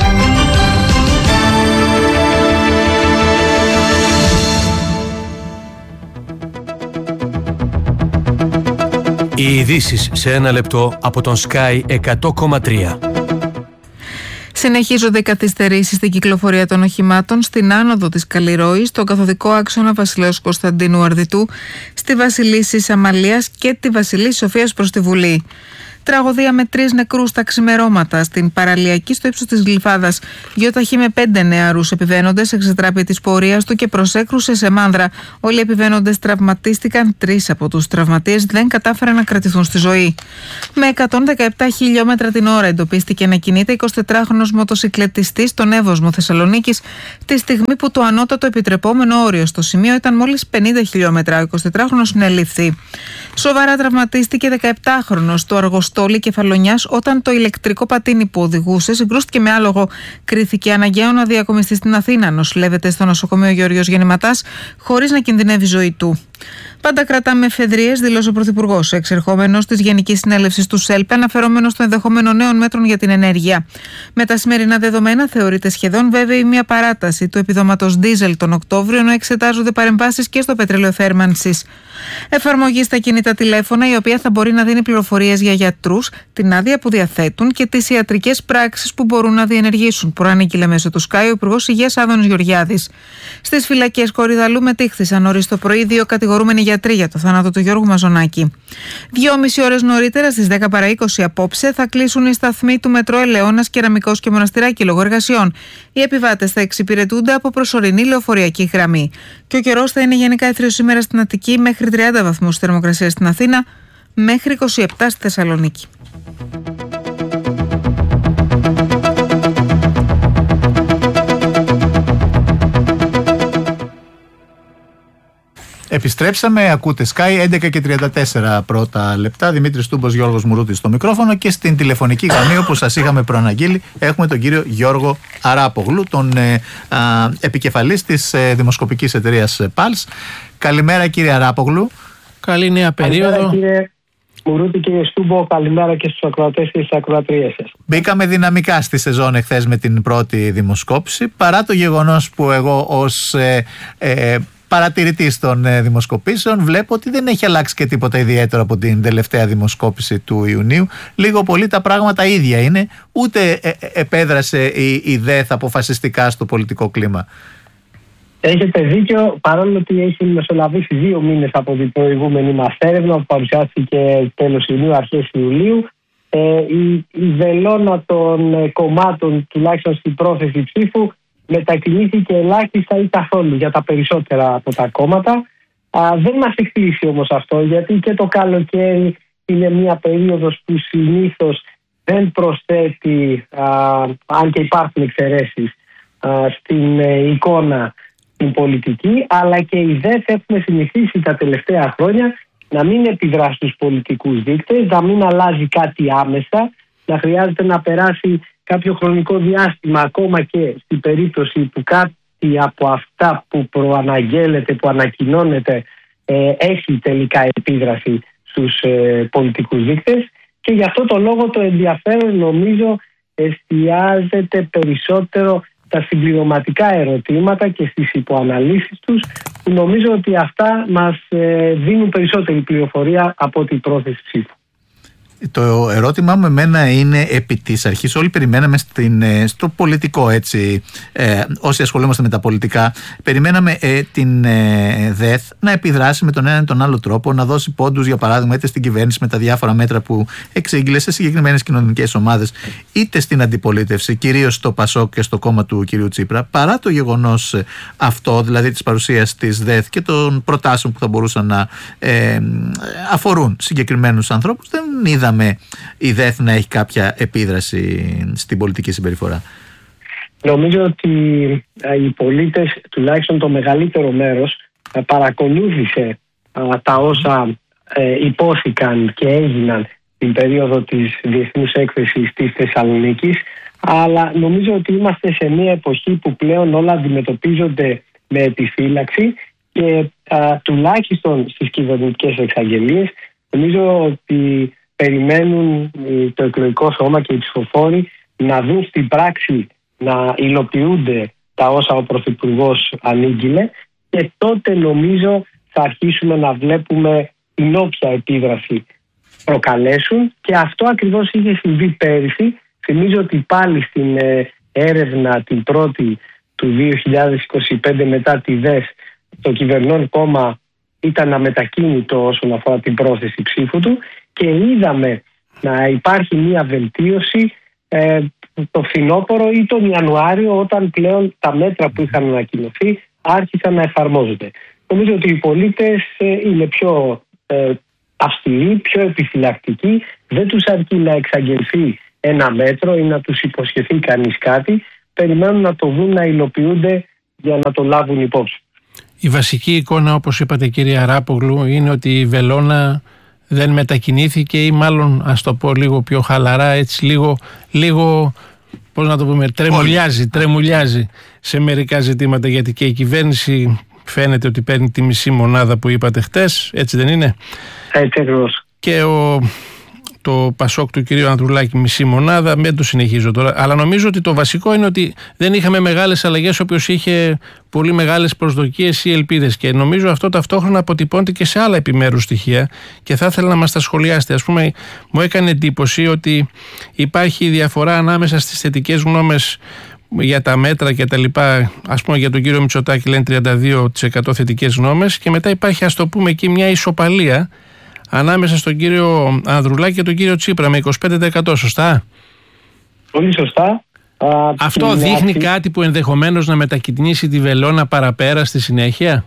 Οι ειδήσεις σε ένα λεπτό από τον Sky εκατό κόμμα τρία. Συνεχίζονται οι καθυστερήσεις στην κυκλοφορία των οχημάτων στην άνοδο της Καλλιρόης, στον καθοδικό άξονα Βασιλέως Κωνσταντίνου Αρδιτού, στη Βασιλίσσης Αμαλίας και τη Βασιλίσσης Σοφίας προς τη Βουλή. Τραγωδία με τρεις νεκρούς στα ξημερώματα στην παραλιακή στο ύψος της Γλυφάδας. Γιοταχή με πέντε νεαρούς επιβαίνοντες εξετράπη της πορείας του και προσέκρουσε σε μάνδρα. Όλοι οι επιβαίνοντες τραυματίστηκαν, τρεις από τους τραυματίες δεν κατάφεραν να κρατηθούν στη ζωή. Με εκατόν δεκαεπτά χιλιόμετρα την ώρα εντοπίστηκε να κινείται εικοσιτετράχρονος μοτοσυκλετιστής στον Εύωσμο Θεσσαλονίκης, τη στιγμή που το ανώτατο επιτρεπόμενο όριο στο σημείο ήταν μόλις πενήντα χιλιόμετρα. Ο εικοσιτετράχρονος συνελήφθη. Σοβαρά τραυματίστηκε δεκαεπτάχρονος του Αργοστόλη Κεφαλονιάς όταν το ηλεκτρικό πατίνι που οδηγούσε συγκρούστηκε με άλογο. Κρίθηκε αναγκαίο να διακομιστεί στην Αθήνα. Νοσηλεύεται στο νοσοκομείο Γεώργιος Γεννηματάς χωρίς να κινδυνεύει η ζωή του. Πάντα κρατάμε εφεδρείες, δήλωσε ο Πρωθυπουργός, εξερχόμενος της Γενικής Συνέλευσης του ΣΕΛΠ, αναφερόμενος στο ενδεχόμενο νέων μέτρων για την ενέργεια. Με τα σημερινά δεδομένα, θεωρείται σχεδόν βέβαιη μια παράταση του επιδόματος ντίζελ τον Οκτώβριο, ενώ εξετάζονται παρεμβάσεις και στο πετρέλαιο θέρμανσης. Εφαρμογή στα κινητά τηλέφωνα, η οποία θα μπορεί να δίνει πληροφορίες για γιατρούς, την άδεια που διαθέτουν και τις ιατρικές πράξεις που μπορούν να διενεργήσουν, προανήγγειλε μέσω του Sky ο Υπουργός Υγείας Άδωνης Γεωργιάδης. Στις φυλακές Κορυδαλού μετήχθησαν νωρίς το πρωί δύο κατηγορούμενοι γιατροί για το θάνατο του Γιώργου Μαζονάκη. Δυόμιση ώρες νωρίτερα, στις δέκα παρά είκοσι απόψε, θα κλείσουν οι σταθμοί του Μετρό Ελαιώνας, Κεραμικός και Μοναστηράκι λόγω εργασιών. Οι επιβάτες θα εξυπηρετούνται από προσωρινή λεωφορειακή γραμμή. Και ο καιρός θα είναι γενικά έθριος σήμερα στην Αττική, μέχρι τριάντα βαθμούς θερμοκρασία στην Αθήνα, μέχρι είκοσι επτά στη Θεσσαλονίκη. Επιστρέψαμε, ακούτε Sky, έντεκα και τριάντα τέσσερα πρώτα λεπτά. Δημήτρης Τούμπος, Γιώργος Μουρούτης στο μικρόφωνο, και στην τηλεφωνική γραμμή, όπως σας είχαμε προαναγγείλει, έχουμε τον κύριο Γιώργο Αράπογλου, τον ε, α, επικεφαλής της ε, δημοσκοπικής εταιρείας Pulse. Καλημέρα κύριε Αράπογλου. Καλή νέα περίοδο. Καλημέρα κύριε Μουρούτη, κύριε Στούμπο, καλημέρα και στους ακροατές και στις ακροατρίες σας. Μπήκαμε δυναμικά στη σεζόν εχθές με την πρώτη δημοσκόπηση, παρά το γεγονός που εγώ ως ε, ε, παρατηρητής των ε, δημοσκοπήσεων βλέπω ότι δεν έχει αλλάξει και τίποτα ιδιαίτερο από την τελευταία δημοσκόπηση του Ιουνίου. Λίγο πολύ τα πράγματα ίδια είναι, ούτε ε, ε, επέδρασε η, η ΔΕΘ αποφασιστικά στο πολιτικό κλίμα. Έχετε δίκιο, παρόλο ότι έχει μεσολαβήσει δύο μήνες από την προηγούμενη μας έρευνα που παρουσιάστηκε τέλος Ιουνίου, αρχές Ιουλίου. Ε, η, η βελόνα των κομμάτων, τουλάχιστον στην πρόθεση ψήφου, μετακινήθηκε ελάχιστα ή καθόλου για τα περισσότερα από τα κόμματα. Α, δεν μας εκπλήσει όμως αυτό, γιατί και το καλοκαίρι είναι μια περίοδος που συνήθως δεν προσθέτει, α, αν και υπάρχουν εξαιρέσεις, α, στην ε, εικόνα την πολιτική, αλλά και οι ΔΕΘ έχουμε συνηθίσει τα τελευταία χρόνια να μην επιδρά στους πολιτικούς δείκτες, να μην αλλάζει κάτι άμεσα, να χρειάζεται να περάσει κάποιο χρονικό διάστημα, ακόμα και στην περίπτωση που κάτι από αυτά που προαναγγέλλεται, που ανακοινώνεται, ε, έχει τελικά επίδραση στους ε, πολιτικούς δείκτες, και γι' αυτό το λόγο το ενδιαφέρον νομίζω εστιάζεται περισσότερο τα συμπληρωματικά ερωτήματα και στις υποαναλύσεις τους, που νομίζω ότι αυτά μας ε, δίνουν περισσότερη πληροφορία από την πρόθεση ψήφου. Το ερώτημά μου εμένα είναι, επί της αρχής όλοι περιμέναμε στην, στο πολιτικό, έτσι, ε, όσοι ασχολούμαστε με τα πολιτικά, περιμέναμε ε, την ε, ΔΕΘ να επιδράσει με τον ένα ή τον άλλο τρόπο, να δώσει πόντους, για παράδειγμα, είτε στην κυβέρνηση με τα διάφορα μέτρα που εξήγηλε σε συγκεκριμένες κοινωνικές ομάδες, είτε στην αντιπολίτευση, κυρίως στο ΠΑΣΟΚ και στο κόμμα του κ. Τσίπρα. Παρά το γεγονός αυτό, δηλαδή της παρουσίας της ΔΕΘ και των προτάσεων που θα μπορούσαν να ε, αφορούν συγκεκριμένους ανθρώπους, δεν είδα με η ΔΕΘ να έχει κάποια επίδραση στην πολιτική συμπεριφορά. Νομίζω ότι οι πολίτες, τουλάχιστον το μεγαλύτερο μέρος, παρακολούθησε τα όσα υπόθηκαν και έγιναν την περίοδο της Διεθνούς Έκθεσης της Θεσσαλονίκης, αλλά νομίζω ότι είμαστε σε μια εποχή που πλέον όλα αντιμετωπίζονται με επιφύλαξη και α, τουλάχιστον στις κυβερνητικές εξαγγελίες νομίζω ότι περιμένουν το εκλογικό σώμα και οι ψηφοφόροι να δουν στην πράξη να υλοποιούνται τα όσα ο Πρωθυπουργός ανήγγειλε, και τότε νομίζω θα αρχίσουμε να βλέπουμε την όποια επίδραση προκαλέσουν, και αυτό ακριβώς είχε συμβεί πέρυσι. Θυμίζω ότι πάλι στην έρευνα την πρώτη του δύο χιλιάδες είκοσι πέντε μετά τη ΔΕΘ το κυβερνών κόμμα ήταν αμετακίνητο όσον αφορά την πρόθεση ψήφου του, και είδαμε να υπάρχει μια βελτίωση ε, το φθινόπωρο ή τον Ιανουάριο, όταν πλέον τα μέτρα που είχαν ανακοινωθεί άρχισαν να εφαρμόζονται. Νομίζω ότι οι πολίτες ε, είναι πιο ε, αυστηροί, πιο επιφυλακτικοί, δεν τους αρκεί να εξαγγελθεί ένα μέτρο ή να τους υποσχεθεί κανείς κάτι, περιμένουν να το δουν να υλοποιούνται για να το λάβουν υπόψη. Η βασική εικόνα, όπως είπατε κύριε Αράπογλου, είναι ότι η βελόνα δεν μετακινήθηκε, ή μάλλον, ας το πω λίγο πιο χαλαρά, έτσι λίγο, λίγο πώς να το πούμε, τρεμουλιάζει, τρεμουλιάζει σε μερικά ζητήματα, γιατί και η κυβέρνηση φαίνεται ότι παίρνει τη μισή μονάδα που είπατε χτες, έτσι δεν είναι? Έτσι ακριβώς. Και ο, το Πασόκ του κυρίου Ανδρουλάκη μισή μονάδα, δεν το συνεχίζω τώρα, αλλά νομίζω ότι το βασικό είναι ότι δεν είχαμε μεγάλες αλλαγές όπως είχε πολύ μεγάλες προσδοκίες ή ελπίδες, και νομίζω αυτό ταυτόχρονα αποτυπώνεται και σε άλλα επιμέρους στοιχεία και θα ήθελα να μας τα σχολιάσετε. Ας πούμε, μου έκανε εντύπωση ότι υπάρχει διαφορά ανάμεσα στις θετικές γνώμες για τα μέτρα και τα λοιπά. Ας πούμε, για τον κύριο Μητσοτάκη λένε τριάντα δύο τοις εκατό θετικές γνώμες, και μετά υπάρχει, ας το πούμε, εκεί μια ισοπαλία ανάμεσα στον κύριο Ανδρουλάκη και τον κύριο Τσίπρα με είκοσι πέντε τοις εκατό, σωστά? Πολύ σωστά. Αυτό δείχνει άκρη... κάτι που ενδεχομένως να μετακινήσει τη βελόνα παραπέρα στη συνέχεια?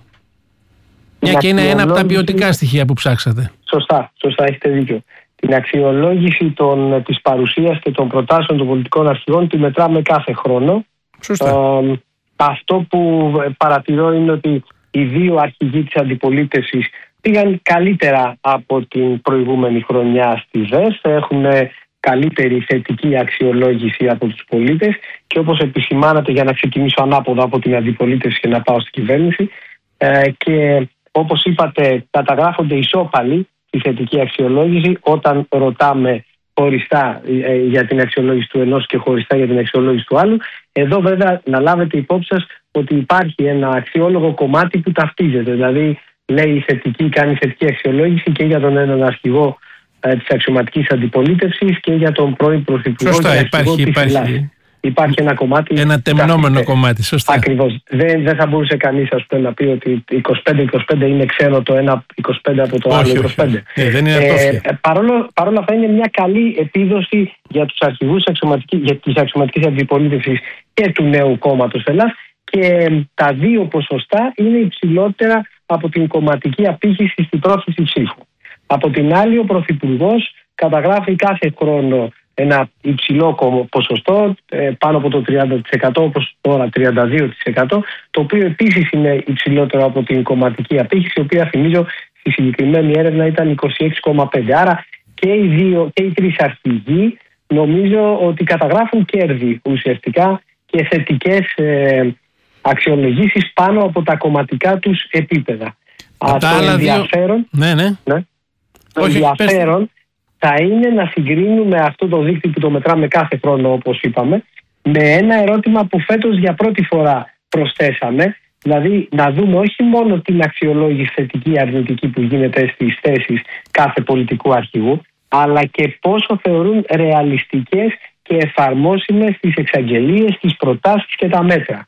Μια και είναι ένα από τα ποιοτικά στοιχεία που ψάξατε. Σωστά, σωστά, έχετε δίκιο. Την αξιολόγηση των, της παρουσίας και των προτάσεων των πολιτικών αρχηγών τη μετράμε κάθε χρόνο. Σωστά. Ε, αυτό που παρατηρώ είναι ότι οι δύο αρχηγοί της αντιπολίτευσης πήγαν καλύτερα από την προηγούμενη χρονιά στη ΔΕΣ, έχουν καλύτερη θετική αξιολόγηση από τους πολίτες, και όπως επισημάνατε, για να ξεκινήσω ανάποδα από την αντιπολίτευση και να πάω στην κυβέρνηση, ε, και όπως είπατε, καταγράφονται ισόπαλοι η θετική αξιολόγηση όταν ρωτάμε χωριστά ε, για την αξιολόγηση του ενός και χωριστά για την αξιολόγηση του άλλου. Εδώ βέβαια να λάβετε υπόψη σας ότι υπάρχει ένα αξιόλογο κομμάτι που ταυτίζεται, δηλαδή λέει θετική, κάνει θετική αξιολόγηση και για τον έναν αρχηγό ε, της αξιωματικής αντιπολίτευσης και για τον πρώην πρωθυπουργό. Σωστά, και υπάρχει, υπάρχει, υπάρχει ένα κομμάτι. Ένα τεμνόμενο κομμάτι, σωστά. Ακριβώς. Δεν, δεν θα μπορούσε κανείς, ας πούμε, να πει ότι είκοσι πέντε είκοσι πέντε είναι ξένο το ένα είκοσι πέντε από το άλλο είκοσι πέντε. Όχι, ε, δεν είναι ε, ε, παρόλο, παρόλο αυτά είναι μια καλή επίδοση για τους αρχηγούς για της αξιωματικής αντιπολίτευσης και του νέου κόμματος Ελλάς, και τα δύο ποσοστά είναι υψηλότερα από την κομματική απήχηση στην πρόθεση ψήφου. Από την άλλη, ο Πρωθυπουργός καταγράφει κάθε χρόνο ένα υψηλό ποσοστό, πάνω από το τριάντα τοις εκατό, όπως τώρα τριάντα δύο τοις εκατό, το οποίο επίσης είναι υψηλότερο από την κομματική απήχηση, η οποία, θυμίζω, στη συγκεκριμένη έρευνα ήταν είκοσι έξι κόμμα πέντε. Άρα και οι δύο και οι τρεις αρχηγοί νομίζω ότι καταγράφουν κέρδη ουσιαστικά και θετικές ε, αξιολογήσεις πάνω από τα κομματικά τους επίπεδα. Α, το ενδιαφέρον, δύο... ναι, ναι. Ναι, το Όχι, ενδιαφέρον θα είναι να συγκρίνουμε αυτό το δείκτη που το μετράμε κάθε χρόνο, όπως είπαμε, με ένα ερώτημα που φέτος για πρώτη φορά προσθέσαμε, δηλαδή να δούμε όχι μόνο την αξιολόγηση θετική αρνητική που γίνεται στις θέσεις κάθε πολιτικού αρχηγού, αλλά και πόσο θεωρούν ρεαλιστικές και εφαρμόσιμες τις εξαγγελίες, τις προτάσεις και τα μέτρα.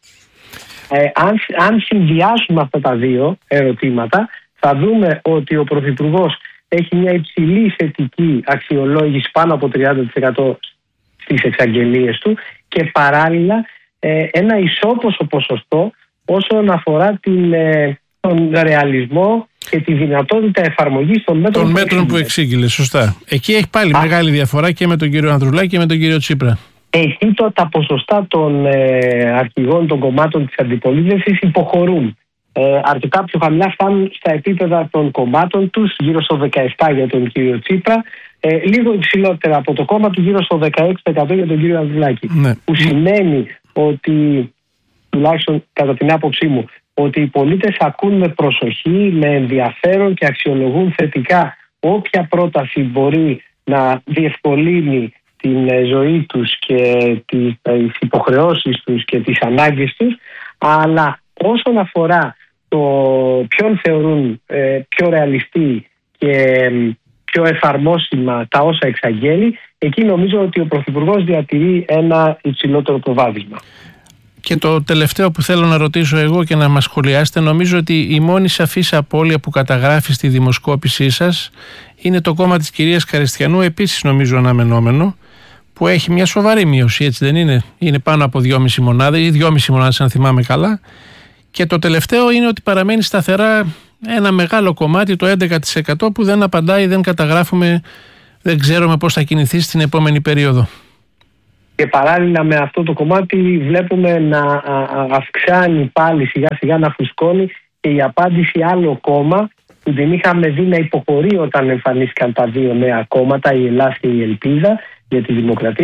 Ε, αν, αν συνδυάσουμε αυτά τα δύο ερωτήματα, θα δούμε ότι ο Πρωθυπουργός έχει μια υψηλή θετική αξιολόγηση, πάνω από τριάντα τοις εκατό στις εξαγγελίες του, και παράλληλα ε, ένα ισόποσο ποσοστό όσον αφορά την, ε, τον ρεαλισμό και τη δυνατότητα εφαρμογής των μέτρων, των μέτρων που εξήγηλε. Σωστά. Εκεί έχει πάλι Α. μεγάλη διαφορά και με τον κύριο Ανδρουλάκη και με τον κύριο Τσίπρα. Εκεί το, τα ποσοστά των ε, αρχηγών των κομμάτων της αντιπολίτευσης υποχωρούν. Ε, αρκετά πιο χαμηλά, φτάνουν στα επίπεδα των κομμάτων τους, γύρω στο δεκαεπτά τοις εκατό για τον κύριο Τσίπρα, ε, λίγο υψηλότερα από το κόμμα του, γύρω στο δεκαέξι τοις εκατό για τον κύριο Ανδρουλάκη. Ναι. Που σημαίνει ότι, τουλάχιστον κατά την άποψή μου, ότι οι πολίτες ακούν με προσοχή, με ενδιαφέρον και αξιολογούν θετικά όποια πρόταση μπορεί να διευκολύνει την ζωή τους και τις υποχρεώσεις τους και τις ανάγκες τους, αλλά όσον αφορά το ποιον θεωρούν ε, πιο ρεαλιστή και πιο εφαρμόσιμα τα όσα εξαγγέλει, εκεί νομίζω ότι ο Πρωθυπουργός διατηρεί ένα υψηλότερο προβάδισμα. Και το τελευταίο που θέλω να ρωτήσω εγώ και να μας σχολιάσετε, νομίζω ότι η μόνη σαφής απώλεια που καταγράφει στη δημοσκόπησή σας είναι το κόμμα της κυρίας Καριστιανού, επίσης νομίζω αναμενόμενο, που έχει μια σοβαρή μείωση, έτσι δεν είναι? Είναι πάνω από δυόμιση μονάδες ή δυόμιση μονάδες αν θυμάμαι καλά. Και το τελευταίο είναι ότι παραμένει σταθερά ένα μεγάλο κομμάτι, το έντεκα τοις εκατό, που δεν απαντάει, δεν καταγράφουμε, δεν ξέρουμε πώς θα κινηθεί στην επόμενη περίοδο. Και παράλληλα με αυτό το κομμάτι βλέπουμε να αυξάνει πάλι σιγά σιγά, να φουσκώνει και η απάντηση άλλο κόμμα που την είχαμε δει να υποχωρεί όταν εμφανίστηκαν τα δύο νέα κόμματα, η Ελλάς και η Ελπίδα για τη Δημοκρατία,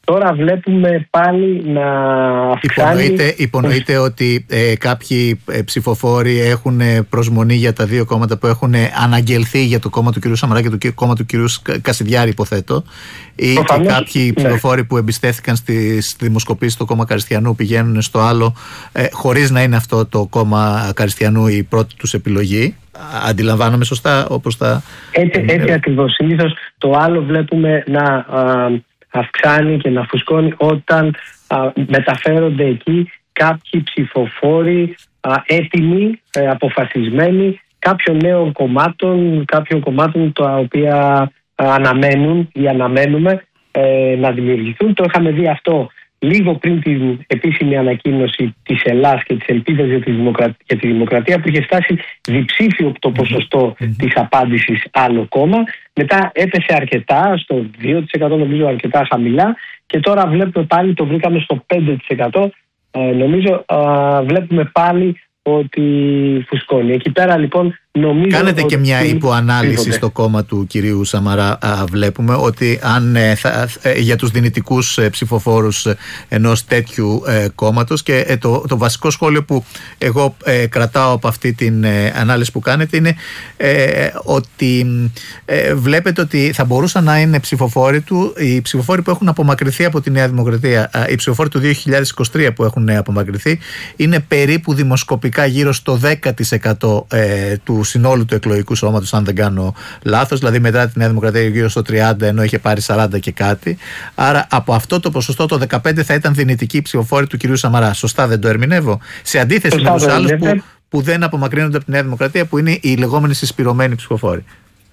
Τώρα βλέπουμε πάλι να αυξάνει... Υπονοείται, υπονοείται ότι ε, κάποιοι ε, ψηφοφόροι έχουν προσμονή για τα δύο κόμματα που έχουν αναγγελθεί, για το κόμμα του κ. Σαμαρά και το κόμμα του κ. Κασιδιάρη, υποθέτω, ή και κάποιοι ναι. ψηφοφόροι που εμπιστεύτηκαν στις δημοσκοπήσεις στο κόμμα Καριστιανού πηγαίνουν στο άλλο ε, χωρίς να είναι αυτό το κόμμα Καριστιανού η πρώτη τους επιλογή. Αντιλαμβάνομαι σωστά όπως τα... Έτσι, έτσι ακριβώς. Συνήθως το άλλο βλέπουμε να... Α, αυξάνει και να φουσκώνει όταν α, μεταφέρονται εκεί κάποιοι ψηφοφόροι α, έτοιμοι, ε, αποφασισμένοι κάποιων νέων κομμάτων, κάποιων κομμάτων τα οποία α, αναμένουν ή αναμένουμε ε, να δημιουργηθούν. Το είχαμε δει αυτό λίγο πριν την επίσημη ανακοίνωση της Ελλάς και της Ελπίδας για τη, δημοκρατία, για τη Δημοκρατία, που είχε φτάσει διψήφιο το ποσοστό mm-hmm. της απάντησης άλλο κόμμα. Μετά έπεσε αρκετά, στο δύο τοις εκατό νομίζω, αρκετά χαμηλά, και τώρα βλέπουμε πάλι, το βρήκαμε στο πέντε τοις εκατό. Ε, νομίζω ε, βλέπουμε πάλι ότι φουσκώνει. Εκεί πέρα λοιπόν νομίζω... Κάνετε ότι και μια υποανάλυση τίποτε. Στο κόμμα του κυρίου Σαμαρά. Α, βλέπουμε ότι αν ε, θα, ε, για τους δυνητικούς ε, ψηφοφόρους ε, ενός τέτοιου ε, κόμματος, και ε, το, το βασικό σχόλιο που εγώ ε, κρατάω από αυτή την ε, ανάλυση που κάνετε είναι ε, ότι ε, βλέπετε ότι θα μπορούσαν να είναι ψηφοφόροι του, οι ψηφοφόροι που έχουν απομακρυνθεί από τη Νέα Δημοκρατία, ε, οι ψηφοφόροι του δύο χιλιάδες είκοσι τρία που έχουν απομακρυνθεί, είναι περίπου δημοσκοπικά γύρω στο δέκα τοις εκατό ε, του συνόλου του εκλογικού σώματος, αν δεν κάνω λάθος. Δηλαδή μετά τη Νέα Δημοκρατία γύρω στο τριάντα, ενώ είχε πάρει σαράντα και κάτι. Άρα από αυτό το ποσοστό το δεκαπέντε θα ήταν δυνητική ψηφοφόρη του κυρίου Σαμαρά. Σωστά δεν το ερμηνεύω? Σε αντίθεση Σωστά με τους άλλους που, που δεν απομακρύνονται από τη Νέα Δημοκρατία, που είναι οι λεγόμενοι συσπηρωμένοι ψηφοφόροι.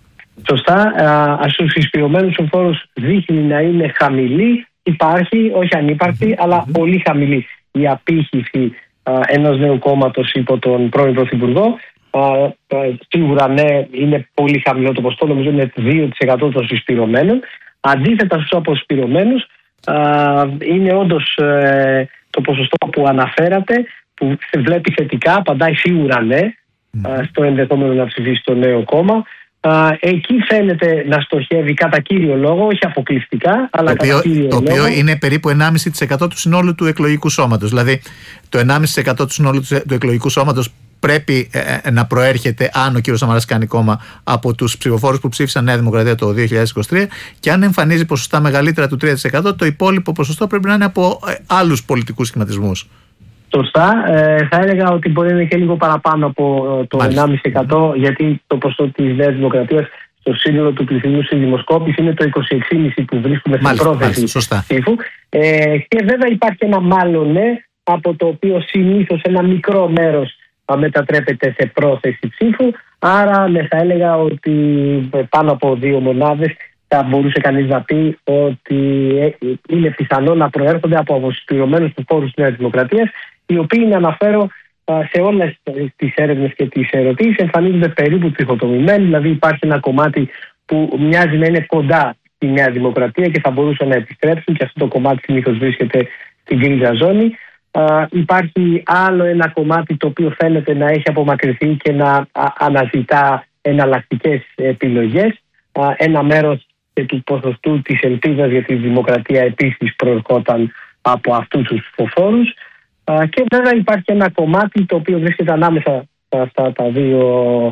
Σωστά. Στους συσπηρωμένους ψηφοφόρους δείχνει να είναι χαμηλή. Υπάρχει, όχι ανύπαρκτη, mm-hmm. αλλά πολύ χαμηλή η απήχηση ενός νέου κόμματος υπό τον πρώην Πρωθυπουργό. Uh, uh, σίγουρα ναι, είναι πολύ χαμηλό το ποσοστό, νομίζω είναι δύο τοις εκατό των συσπηρωμένων. Αντίθετα στους αποσυσπηρωμένους uh, είναι όντως uh, το ποσοστό που αναφέρατε, που βλέπει θετικά, απαντάει σίγουρα ναι mm. uh, στο ενδεχόμενο να ψηφίσει το νέο κόμμα. Uh, εκεί φαίνεται να στοχεύει κατά κύριο λόγο, όχι αποκλειστικά, αλλά το οποίο, κατά κύριο το οποίο λόγο. Είναι περίπου ενάμιση τοις εκατό του συνόλου του εκλογικού σώματος. Δηλαδή το ενάμιση τοις εκατό του συνόλου του εκλογικού σώματος πρέπει ε, να προέρχεται, αν ο κ. Σαμαράς κάνει κόμμα, από τους ψηφοφόρους που ψήφισαν Νέα Δημοκρατία το δύο χιλιάδες είκοσι τρία, και αν εμφανίζει ποσοστά μεγαλύτερα του τρία τοις εκατό, το υπόλοιπο ποσοστό πρέπει να είναι από ε, άλλους πολιτικούς σχηματισμούς. Σωστά. Ε, θα έλεγα ότι μπορεί να είναι και λίγο παραπάνω από το Μάλιστα. ενάμιση τοις εκατό, γιατί το ποσοστό της Νέας Δημοκρατίας στο σύνολο του πληθυσμού στη δημοσκόπηση είναι το είκοσι έξι κόμμα πέντε που βρίσκουμε στην πρόθεση ψήφου. Ε, και βέβαια υπάρχει ένα μάλλον ναι, από το οποίο συνήθως ένα μικρό μέρος μετατρέπεται σε πρόθεση ψήφου. Άρα ναι, θα έλεγα ότι πάνω από δύο μονάδες θα μπορούσε κανείς να πει ότι είναι πιθανό να προέρχονται από αποσυσπηρωμένους του φόρους της Νέας Δημοκρατίας, οι οποίοι, να αναφέρω, σε όλες τις έρευνες και τις ερωτήσεις εμφανίζονται περίπου τριχοτομημένοι. Δηλαδή υπάρχει ένα κομμάτι που μοιάζει να είναι κοντά στη Νέα Δημοκρατία και θα μπορούσαν να επιστρέψουν, και αυτό το κομμάτι συνήθως βρίσκεται στην γκρίζα ζώνη. Uh, υπάρχει άλλο ένα κομμάτι το οποίο φαίνεται να έχει απομακρυνθεί και να α, αναζητά εναλλακτικές επιλογές. Uh, ένα μέρος και του ποσοστού της Ελπίδας για τη Δημοκρατία επίσης προερχόταν από αυτούς τους ψηφοφόρους. Uh, και βέβαια υπάρχει ένα κομμάτι το οποίο βρίσκεται ανάμεσα στα τα δύο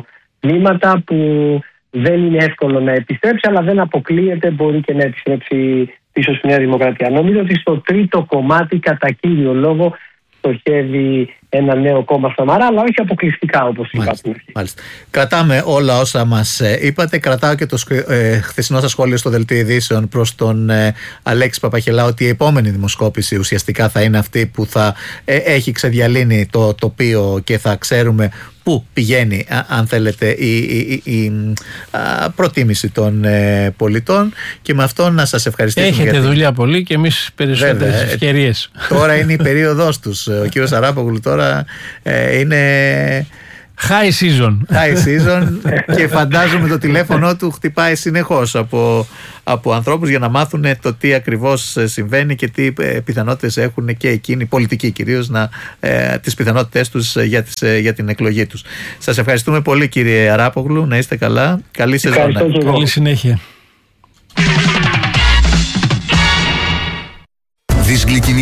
τμήματα, που δεν είναι εύκολο να επιστρέψει, αλλά δεν αποκλείεται, μπορεί και να επιστρέψει πίσω στη Νέα Δημοκρατία. Νομίζω ότι στο τρίτο κομμάτι κατά κύριο λόγο στοχεύει ένα νέο κόμμα Σαμαρά, αλλά όχι αποκλειστικά, όπως είπατε. Μάλιστα. Κρατάμε όλα όσα μας είπατε. Κρατάω και το ε, χθεσινό σας σχόλιο στο Δελτίο Ειδήσεων προς τον ε, Αλέξη Παπαχελά, ότι η επόμενη δημοσκόπηση ουσιαστικά θα είναι αυτή που θα ε, έχει ξεδιαλύνει το τοπίο και θα ξέρουμε πού πηγαίνει, αν θέλετε, η, η, η, η α, προτίμηση των ε, πολιτών. Και με αυτό να σας ευχαριστήσουμε. Έχετε γιατί... δουλειά πολύ και εμείς περισσότερες ευκαιρίες. Τώρα είναι η περίοδος τους. Ο κύριος Αράπογλου τώρα ε, είναι... High season. High season και φαντάζομαι το τηλέφωνο του χτυπάει συνεχώς από, από ανθρώπους για να μάθουν το τι ακριβώς συμβαίνει και τι πιθανότητες έχουν και εκείνοι, πολιτικοί κυρίως, να, ε, τις πιθανότητες τους για, τις, για την εκλογή τους. Σας ευχαριστούμε πολύ, κύριε Αράπογλου. Να είστε καλά. Καλή σεζόν. Καλή συνέχεια. δισγλυκινή